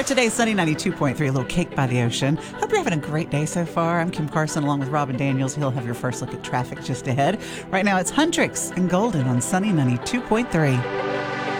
start today's Sunny 92.3, a little cake by the ocean. Hope you're having a great day so far. I'm Kim Carson along with Robin Daniels. He'll have your first look at traffic just ahead. Right now it's Huntrix and Golden on Sunny 92.3.